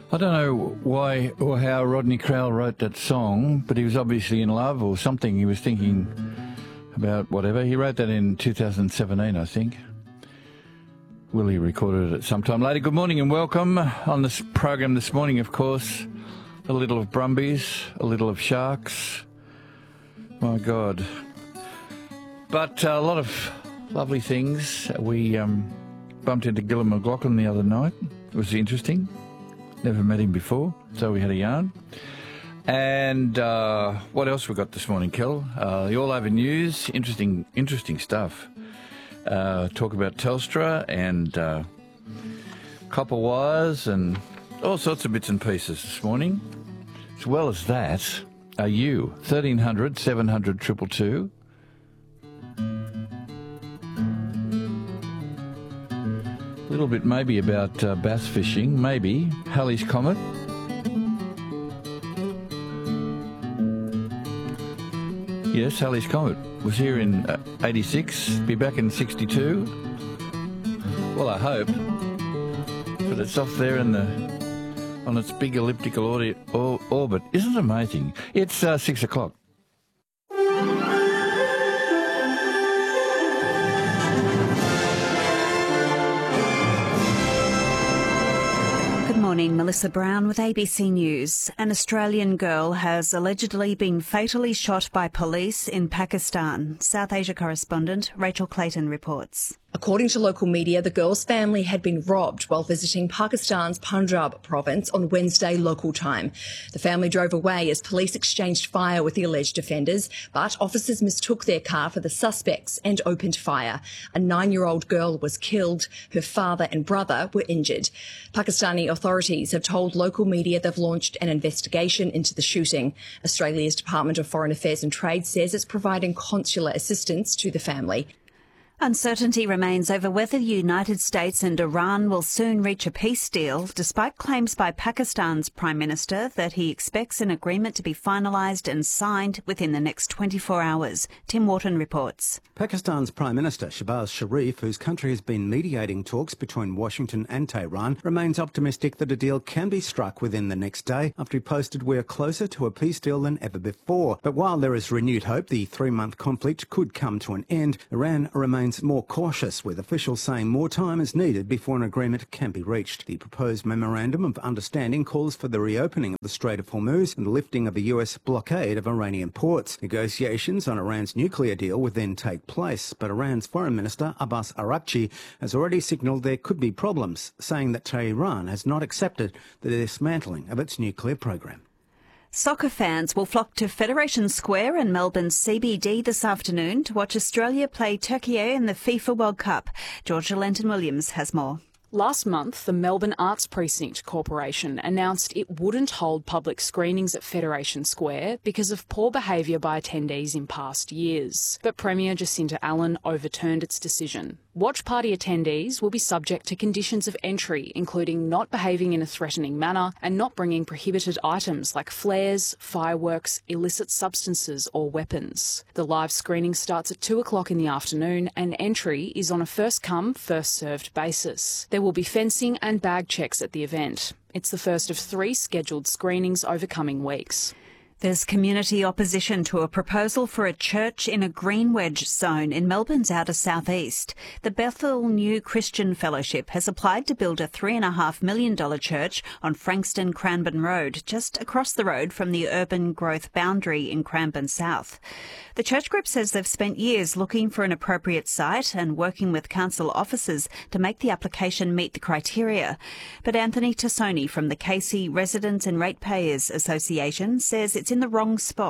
I don't know why or how Rodney Crowell wrote that song, but he was obviously in love or something. He was thinking about whatever. He wrote that in 2017, I think. Willie recorded it at some time later. Good morning and welcome. On this program this morning, of course, a little of Brumbies, a little of Sharks. My God. But a lot of lovely things. We bumped into Gillon McLachlan the other night. It was interesting. Never met him before, so we had a yarn. And what else we got this morning, Kel? The All Over News, interesting stuff. Talk about Telstra and copper wires and all sorts of bits and pieces this morning. As well as that, are you 1300 700 222. A little bit maybe about bass fishing, maybe Halley's Comet. Yes, Halley's Comet was here in 86, be back in 62. Well, I hope. But it's off there on its big elliptical orbit. Isn't it amazing? It's 6 o'clock. Morning, Melissa Brown with ABC News. An Australian girl has allegedly been fatally shot by police in Pakistan. South Asia correspondent Rachel Clayton reports. According to local media, the girl's family had been robbed while visiting Pakistan's Punjab province on Wednesday local time. The family drove away as police exchanged fire with the alleged offenders, but officers mistook their car for the suspects and opened fire. A 9-year-old girl was killed. Her father and brother were injured. Pakistani authorities have told local media they've launched an investigation into the shooting. Australia's Department of Foreign Affairs and Trade says it's providing consular assistance to the family. Uncertainty remains over whether the United States and Iran will soon reach a peace deal, despite claims by Pakistan's Prime Minister that he expects an agreement to be finalised and signed within the next 24 hours. Tim Wharton reports. Pakistan's Prime Minister Shehbaz Sharif, whose country has been mediating talks between Washington and Tehran, remains optimistic that a deal can be struck within the next day after he posted we're closer to a peace deal than ever before. But while there is renewed hope the 3-month conflict could come to an end, Iran remains more cautious, with officials saying more time is needed before an agreement can be reached. The proposed memorandum of understanding calls for the reopening of the Strait of Hormuz and the lifting of the US blockade of Iranian ports. Negotiations on Iran's nuclear deal would then take place, but Iran's Foreign Minister Abbas Araghchi has already signalled there could be problems, saying that Tehran has not accepted the dismantling of its nuclear program. Soccer fans will flock to Federation Square in Melbourne's CBD this afternoon to watch Australia play Turkey in the FIFA World Cup. Georgia Lenton-Williams has more. Last month, the Melbourne Arts Precinct Corporation announced it wouldn't hold public screenings at Federation Square because of poor behaviour by attendees in past years. But Premier Jacinta Allen overturned its decision. Watch party attendees will be subject to conditions of entry, including not behaving in a threatening manner and not bringing prohibited items like flares, fireworks, illicit substances or weapons. The live screening starts at 2 o'clock in the afternoon and entry is on a first-come, first-served basis. There will be fencing and bag checks at the event. It's the first of 3 scheduled screenings over coming weeks. There's community opposition to a proposal for a church in a green wedge zone in Melbourne's outer southeast. The Bethel New Christian Fellowship has applied to build a $3.5 million church on Frankston Cranbourne Road, just across the road from the urban growth boundary in Cranbourne South. The church group says they've spent years looking for an appropriate site and working with council officers to make the application meet the criteria. But Anthony Tassoni from the Casey Residents and Ratepayers Association says it's in the wrong spot.